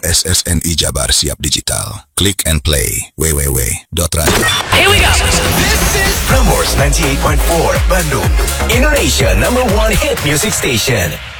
SSNI Jabar Siap Digital. Click and play www.radio. Here we go. This is Prambors 98.4 Bandung, Indonesia #1 hit music station.